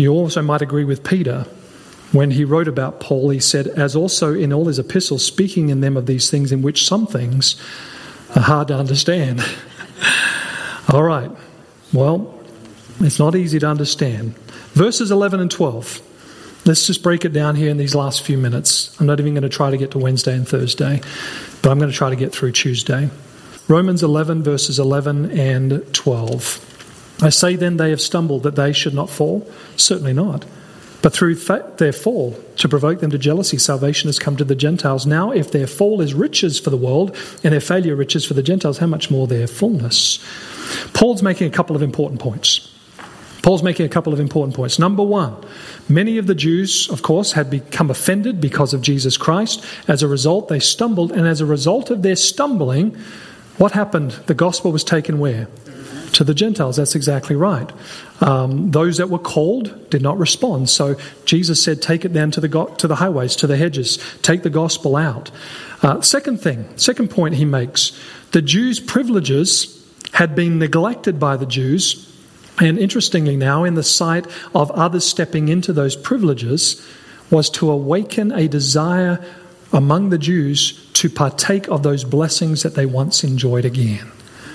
You also might agree with Peter when he wrote about Paul. He said, as also in all his epistles, speaking in them of these things, in which some things are hard to understand. All right. Well, it's not easy to understand. Verses 11 and 12. Let's just break it down here in these last few minutes. I'm not even going to try to get to Wednesday and Thursday, but I'm going to try to get through Tuesday. Romans 11, verses 11 and 12. I say then they have stumbled, that they should not fall? Certainly not. But through their fall, to provoke them to jealousy, salvation has come to the Gentiles. Now, if their fall is riches for the world, and their failure riches for the Gentiles, how much more their fullness? Paul's making a couple of important points. Number one, many of the Jews, of course, had become offended because of Jesus Christ. As a result, they stumbled, and as a result of their stumbling, what happened? The gospel was taken where? To the Gentiles. That's exactly right. Those that were called did not respond. So Jesus said, take it down to the highways, to the hedges. Take the gospel out. Second point he makes, the Jews' privileges had been neglected by the Jews. And interestingly now, in the sight of others stepping into those privileges, was to awaken a desire among the Jews to partake of those blessings that they once enjoyed again.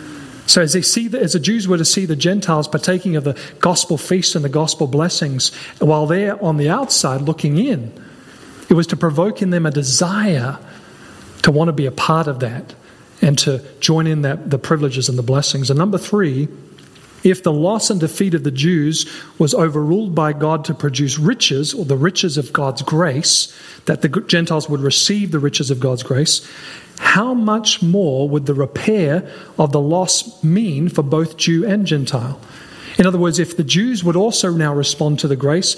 So as the Jews were to see the Gentiles partaking of the gospel feast and the gospel blessings, while they're on the outside looking in, it was to provoke in them a desire to want to be a part of that and to join in the privileges and the blessings. And number three, if the loss and defeat of the Jews was overruled by God to produce riches, or the riches of God's grace, that the Gentiles would receive the riches of God's grace, how much more would the repair of the loss mean for both Jew and Gentile? In other words, if the Jews would also now respond to the grace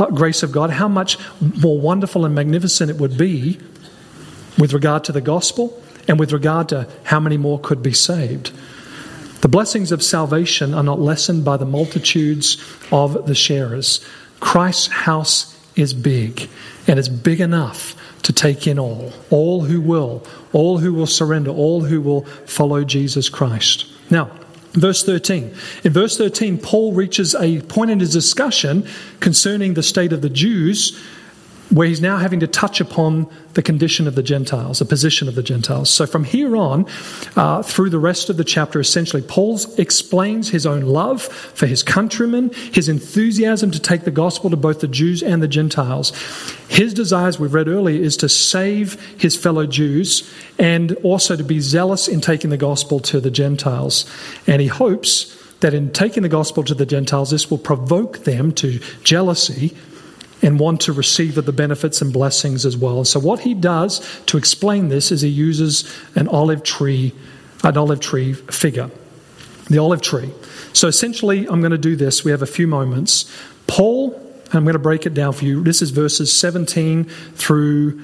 of God, how much more wonderful and magnificent it would be with regard to the gospel and with regard to how many more could be saved. The blessings of salvation are not lessened by the multitudes of the sharers. Christ's house is big, and it's big enough to take in all who will surrender, all who will follow Jesus Christ. Now, verse 13. In verse 13, Paul reaches a point in his discussion concerning the state of the Jews, where he's now having to touch upon the condition of the Gentiles, the position of the Gentiles. So from here on, through the rest of the chapter, essentially, Paul explains his own love for his countrymen, his enthusiasm to take the gospel to both the Jews and the Gentiles. His desire, as we've read earlier, is to save his fellow Jews and also to be zealous in taking the gospel to the Gentiles. And he hopes that in taking the gospel to the Gentiles, this will provoke them to jealousy and want to receive of the benefits and blessings as well. So what he does to explain this is he uses an olive tree figure. The olive tree. So essentially, I'm going to do this. We have a few moments. Paul, I'm going to break it down for you. This is verses 17 through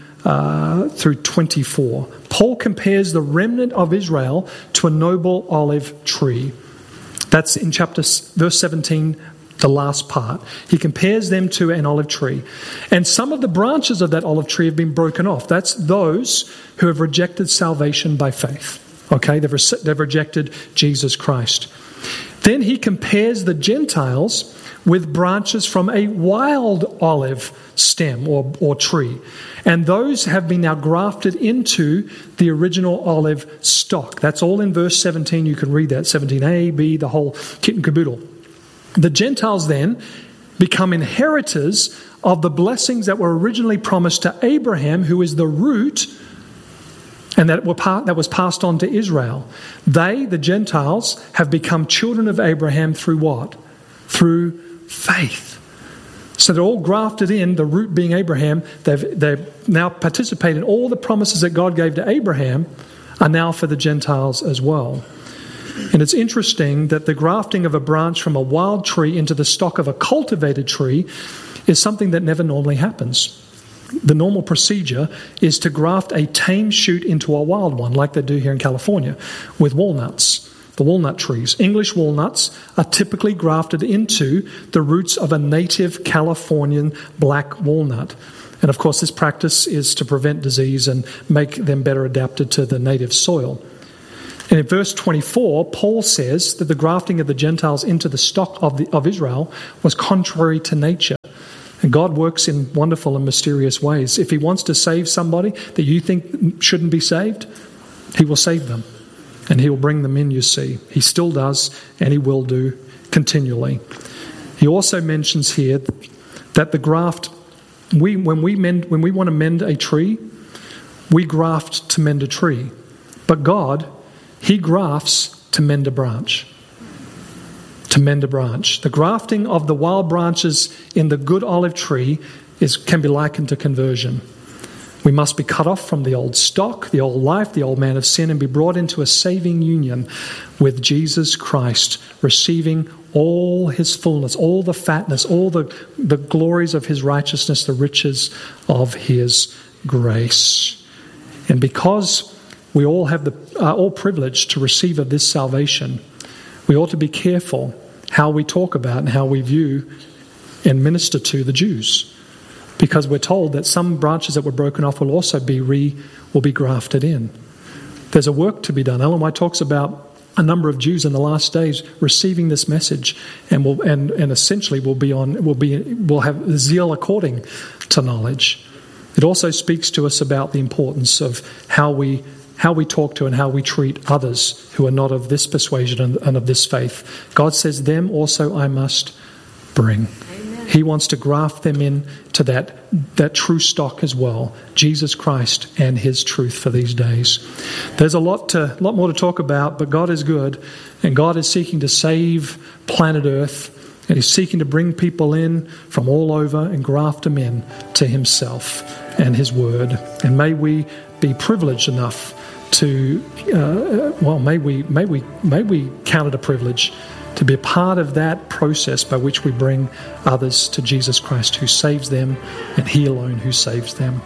24. Paul compares the remnant of Israel to a noble olive tree. That's in verse 17, the last part. He compares them to an olive tree. And some of the branches of that olive tree have been broken off. That's those who have rejected salvation by faith. Okay, they've rejected Jesus Christ. Then he compares the Gentiles with branches from a wild olive stem or tree. And those have been now grafted into the original olive stock. That's all in verse 17. You can read that, 17a, b, the whole kit and caboodle. The Gentiles then become inheritors of the blessings that were originally promised to Abraham, who is the root, and that was passed on to Israel. They, the Gentiles, have become children of Abraham through what? Through faith. So they're all grafted in, the root being Abraham. They now participate in all the promises that God gave to Abraham are now for the Gentiles as well. And it's interesting that the grafting of a branch from a wild tree into the stock of a cultivated tree is something that never normally happens. The normal procedure is to graft a tame shoot into a wild one, like they do here in California with walnuts, the walnut trees. English walnuts are typically grafted into the roots of a native Californian black walnut. And of course, this practice is to prevent disease and make them better adapted to the native soil. And in verse 24, Paul says that the grafting of the Gentiles into the stock of Israel was contrary to nature. And God works in wonderful and mysterious ways. If he wants to save somebody that you think shouldn't be saved, he will save them. And he will bring them in, you see. He still does, and he will do continually. He also mentions here that the graft, when we want to mend a tree, we graft to mend a tree. But God, he grafts to mend a branch. To mend a branch. The grafting of the wild branches in the good olive tree can be likened to conversion. We must be cut off from the old stock, the old life, the old man of sin, and be brought into a saving union with Jesus Christ, receiving all his fullness, all the fatness, all the glories of his righteousness, the riches of his grace. And because we all have all privileged to receive of this salvation, we ought to be careful how we talk about and how we view and minister to the Jews. Because we're told that some branches that were broken off will also be grafted in. There's a work to be done. Ellen White talks about a number of Jews in the last days receiving this message and essentially will have zeal according to knowledge. It also speaks to us about the importance of how we talk to and how we treat others who are not of this persuasion and of this faith. God says, them also I must bring. Amen. He wants to graft them in to that true stock as well, Jesus Christ and his truth for these days. There's a lot more to talk about, but God is good, and God is seeking to save planet Earth, and he's seeking to bring people in from all over and graft them in to himself and his word. And may we be privileged enough to, may we count it a privilege to be a part of that process by which we bring others to Jesus Christ, who saves them, and he alone who saves them.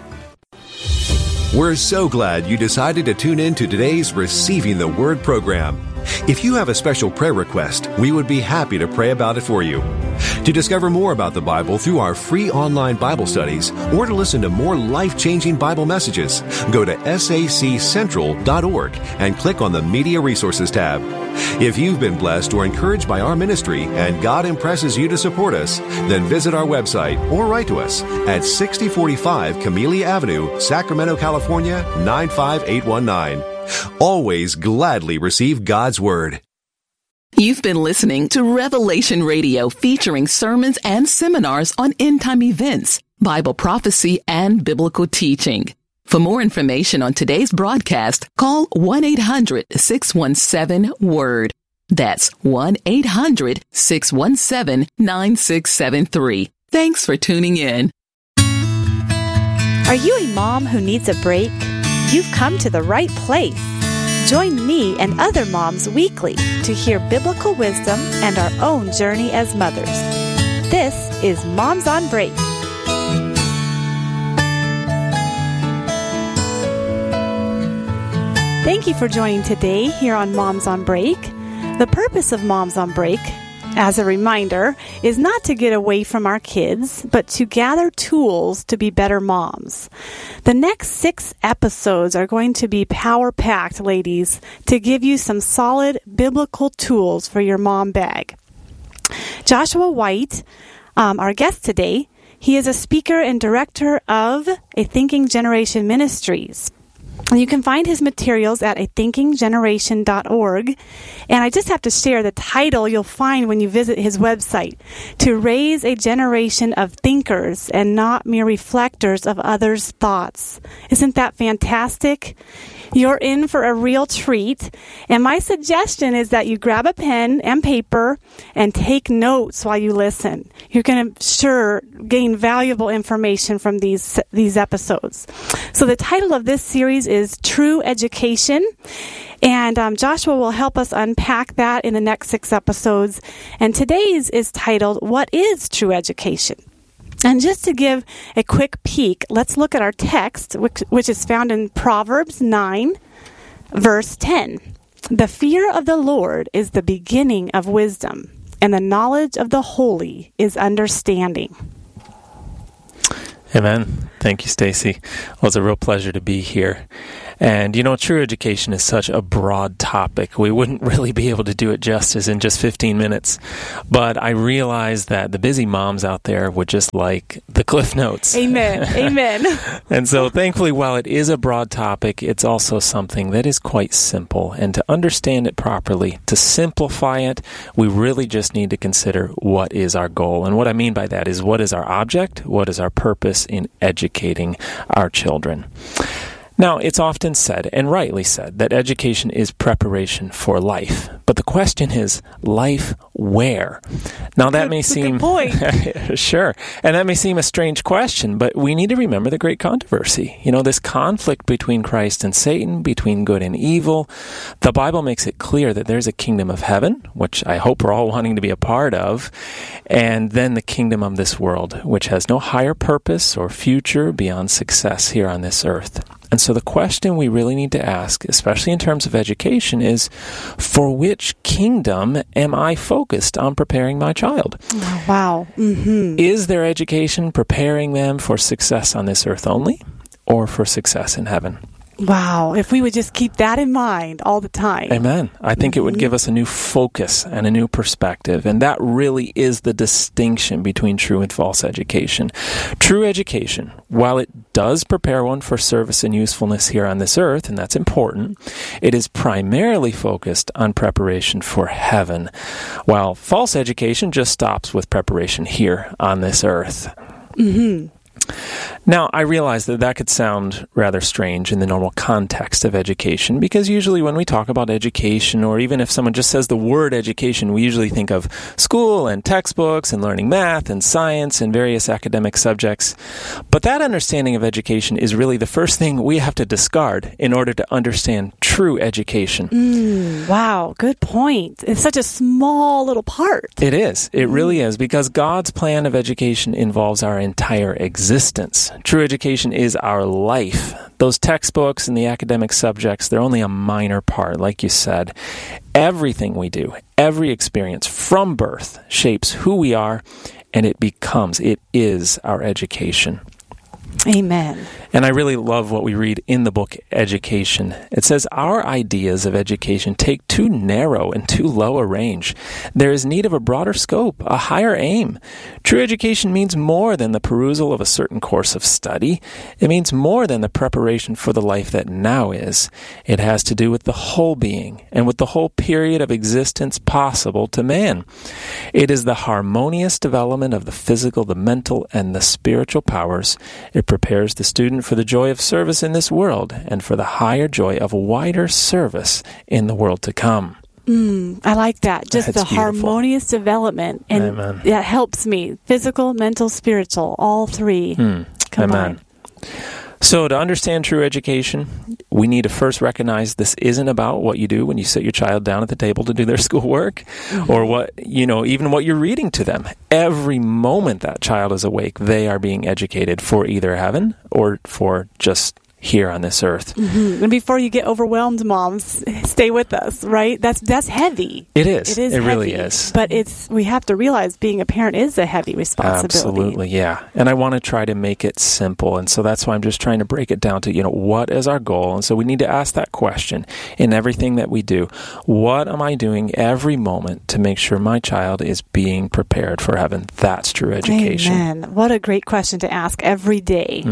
We're so glad you decided to tune in to today's Receiving the Word program. If you have a special prayer request, we would be happy to pray about it for you. To discover more about the Bible through our free online Bible studies, or to listen to more life-changing Bible messages, go to saccentral.org and click on the Media Resources tab. If you've been blessed or encouraged by our ministry and God impresses you to support us, then visit our website or write to us at 6045 Camellia Avenue, Sacramento, California, 95819. Always gladly receive God's Word. You've been listening to Revelation Radio, featuring sermons and seminars on end-time events, Bible prophecy, and biblical teaching. For more information on today's broadcast, call 1-800-617-WORD. That's 1-800-617-9673. Thanks for tuning in. Are you a mom who needs a break? You've come to the right place. Join me and other moms weekly to hear biblical wisdom and our own journey as mothers. This is Moms on Break. Thank you for joining today here on Moms on Break. The purpose of Moms on Break, as a reminder, is not to get away from our kids, but to gather tools to be better moms. The next 6 episodes are going to be power-packed, ladies, to give you some solid biblical tools for your mom bag. Joshua White, our guest today, he is a speaker and director of A Thinking Generation Ministries. You can find his materials at athinkinggeneration.org. And I just have to share the title you'll find when you visit his website: To Raise a Generation of Thinkers and Not Mere Reflectors of Others' Thoughts. Isn't that fantastic? You're in for a real treat. And my suggestion is that you grab a pen and paper and take notes while you listen. You're going to sure gain valuable information from these episodes. So the title of this series is True Education. And Joshua will help us unpack that in the next 6 episodes. And today's is titled, What is True Education? And just to give a quick peek, let's look at our text, which is found in Proverbs 9, verse 10. The fear of the Lord is the beginning of wisdom, and the knowledge of the holy is understanding. Amen. Thank you, Stacy. Well, it's a real pleasure to be here. And, you know, true education is such a broad topic. We wouldn't really be able to do it justice in just 15 minutes. But I realize that the busy moms out there would just like the Cliff Notes. Amen. Amen. And so thankfully, while it is a broad topic, it's also something that is quite simple. And to understand it properly, to simplify it, we really just need to consider what is our goal. And what I mean by that is, what is our object? What is our purpose in educating our children? Now, it's often said, and rightly said, that education is preparation for life. But the question is, life where? Now, that may seem... Good point. Sure. And that may seem a strange question, but we need to remember the great controversy. You know, this conflict between Christ and Satan, between good and evil. The Bible makes it clear that there's a kingdom of heaven, which I hope we're all wanting to be a part of, and then the kingdom of this world, which has no higher purpose or future beyond success here on this earth. And so the question we really need to ask, especially in terms of education, is, for which kingdom am I focused on preparing my child? Oh, wow. Mm-hmm. Is their education preparing them for success on this earth only, or for success in heaven? Wow. If we would just keep that in mind all the time. Amen. I think it would give us a new focus and a new perspective. And that really is the distinction between true and false education. True education, while it does prepare one for service and usefulness here on this earth, and that's important, it is primarily focused on preparation for heaven, while false education just stops with preparation here on this earth. Mm-hmm. Now, I realize that that could sound rather strange in the normal context of education, because usually when we talk about education, or even if someone just says the word education, we usually think of school and textbooks and learning math and science and various academic subjects. But that understanding of education is really the first thing we have to discard in order to understand true education. Wow, good point. It's such a small little part. It is. It really is, because God's plan of education involves our entire existence. True education is our life. Those textbooks and the academic subjects, they're only a minor part, like you said. Everything we do, every experience from birth shapes who we are, and it is our education. Amen. And I really love what we read in the book Education. It says, our ideas of education take too narrow and too low a range. There is need of a broader scope, a higher aim. True education means more than the perusal of a certain course of study. It means more than the preparation for the life that now is. It has to do with the whole being and with the whole period of existence possible to man. It is the harmonious development of the physical, the mental, and the spiritual powers. It prepares the student for the joy of service in this world and for the higher joy of wider service in the world to come. I like that. Just That's the beautiful. Harmonious development. And Amen. that helps me. Physical, mental, spiritual, all three combined. Amen. So to understand true education, we need to first recognize this isn't about what you do when you sit your child down at the table to do their schoolwork, or even what you're reading to them. Every moment that child is awake, they are being educated for either heaven or for just here on this earth. And before you get overwhelmed, moms, stay with us, right? That's heavy. It is. It is It really heavy. is. But we have to realize being a parent is a heavy responsibility. Absolutely, yeah. And I want to try to make it simple. And so that's why I'm just trying to break it down to, what is our goal? And so we need to ask that question in everything that we do. What am I doing every moment to make sure my child is being prepared for heaven? That's true education. Amen. What a great question to ask every day.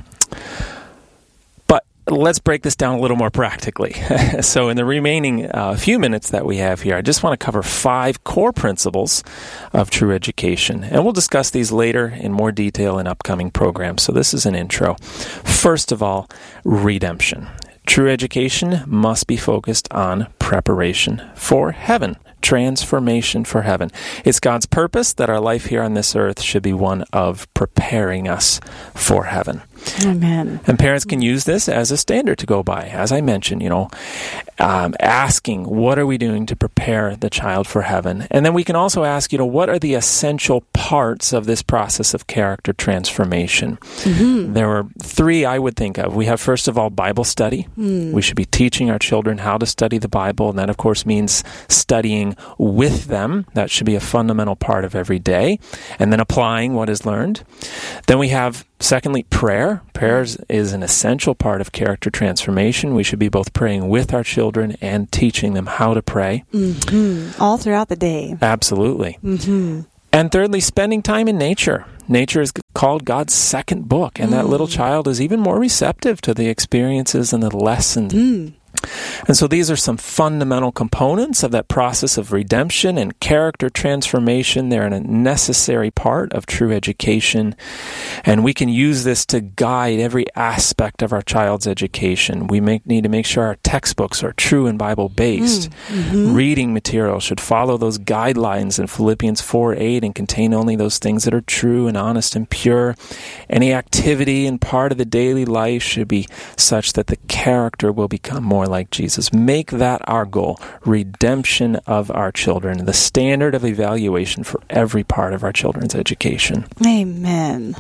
Let's break this down a little more practically. So in the remaining few minutes that we have here, I just want to cover 5 core principles of true education. And we'll discuss these later in more detail in upcoming programs. So this is an intro. First of all, redemption. True education must be focused on preparation for heaven. Transformation for heaven. It's God's purpose that our life here on this earth should be one of preparing us for heaven. Amen. And parents can use this as a standard to go by. As I mentioned, asking, what are we doing to prepare the child for heaven? And then we can also ask, what are the essential parts of this process of character transformation? There are 3 I would think of. We have, first of all, Bible study. We should be teaching our children how to study the Bible, and that, of course, means studying with them. That should be a fundamental part of every day. And then applying what is learned. Then we have, secondly, prayer. prayer. Prayer is an essential part of character transformation. We should be both praying with our children and teaching them how to pray. All throughout the day. Absolutely. And thirdly, spending time in nature. Nature is called God's second book, and that little child is even more receptive to the experiences and the lessons. And so these are some fundamental components of that process of redemption and character transformation. They're a necessary part of true education. And we can use this to guide every aspect of our child's education. We need to make sure our textbooks are true and Bible-based. Reading material should follow those guidelines in Philippians 4:8 and contain only those things that are true and honest and pure. Any activity and part of the daily life should be such that the character will become more like Jesus. Make that our goal. Redemption of our children, the standard of evaluation for every part of our children's education. Amen.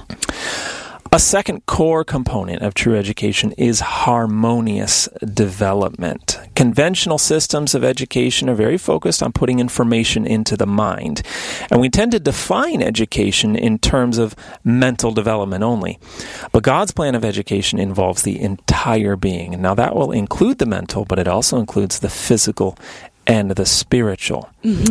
A second core component of true education is harmonious development. Conventional systems of education are very focused on putting information into the mind, and we tend to define education in terms of mental development only. But God's plan of education involves the entire being. Now that will include the mental, but it also includes the physical and the spiritual.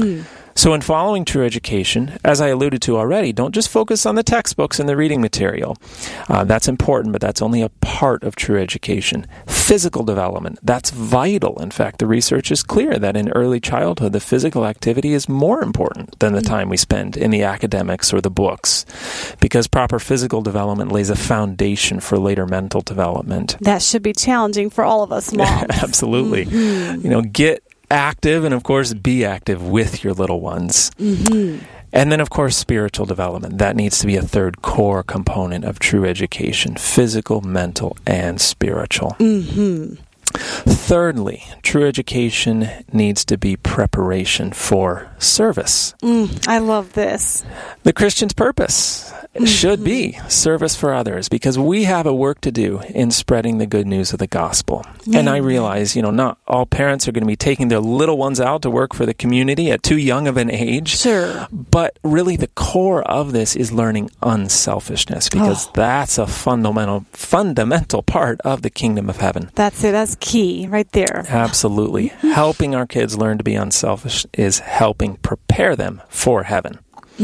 So in following true education, as I alluded to already, don't just focus on the textbooks and the reading material. That's important, but that's only a part of true education. Physical development, that's vital. In fact, the research is clear that in early childhood, the physical activity is more important than the time we spend in the academics or the books, because proper physical development lays a foundation for later mental development. That should be challenging for all of us moms. Absolutely. Get active, and of course be active with your little ones. And then of course spiritual development. That needs to be a third core component of true education: physical, mental, and spiritual. Thirdly, true education needs to be preparation for service. I love this. The Christian's purpose should be service for others, because we have a work to do in spreading the good news of the gospel. And I realize, not all parents are going to be taking their little ones out to work for the community at too young of an age. Sure. But really the core of this is learning unselfishness, because that's a fundamental part of the kingdom of heaven. That's it. That's key right there. Absolutely. Helping our kids learn to be unselfish is helping prepare them for heaven.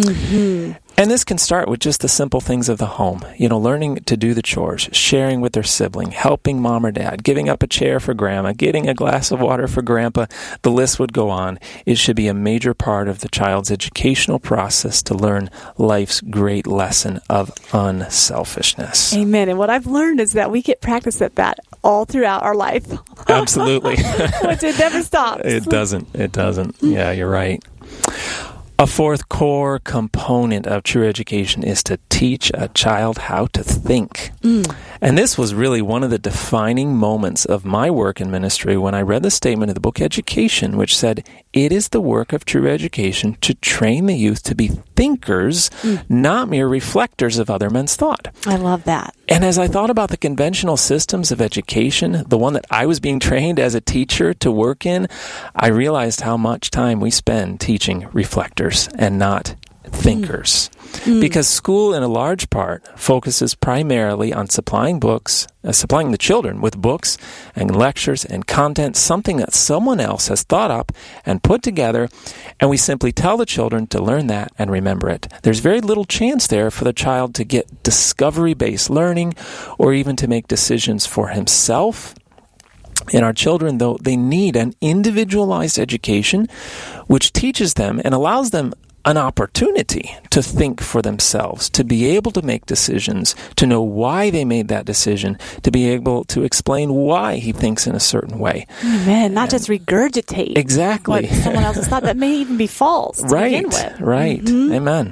And this can start with just the simple things of the home. Learning to do the chores, sharing with their sibling, helping mom or dad, giving up a chair for grandma, getting a glass of water for grandpa. The list would go on. It should be a major part of the child's educational process to learn life's great lesson of unselfishness. Amen. And what I've learned is that we get practice at that all throughout our life. Absolutely. Which it never stops. It doesn't. Yeah, you're right. A fourth core component of true education is to teach a child how to think. And this was really one of the defining moments of my work in ministry when I read the statement of the book Education, which said, "It is the work of true education to train the youth to be thinkers, not mere reflectors of other men's thought." I love that. And as I thought about the conventional systems of education, the one that I was being trained as a teacher to work in, I realized how much time we spend teaching reflectors and not thinkers. Because school, in a large part, focuses primarily on supplying the children with books and lectures and content, something that someone else has thought up and put together, and we simply tell the children to learn that and remember it. There's very little chance there for the child to get discovery-based learning or even to make decisions for himself. And our children, though, they need an individualized education which teaches them and allows them an opportunity to think for themselves, to be able to make decisions, to know why they made that decision, to be able to explain why he thinks in a certain way. Amen. Not just regurgitate exactly what someone else has thought that may even be false to begin with. Right. Amen.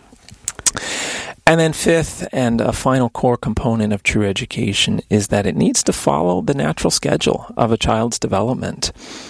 And then fifth and a final core component of true education is that it needs to follow the natural schedule of a child's development.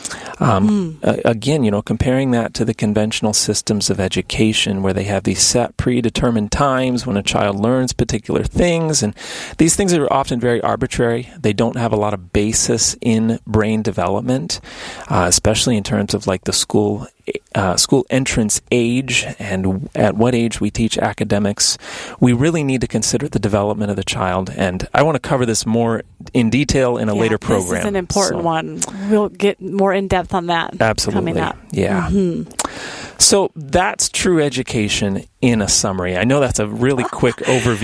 Again, comparing that to the conventional systems of education where they have these set predetermined times when a child learns particular things, and these things are often very arbitrary. They don't have a lot of basis in brain development, especially in terms of like the school school entrance age and at what age we teach academics, we really need to consider the development of the child. And I want to cover this more in detail in a later program. This is an important one. We'll get more in depth on that. Absolutely. Coming up. Yeah. So that's true education in a summary. I know that's a really quick overview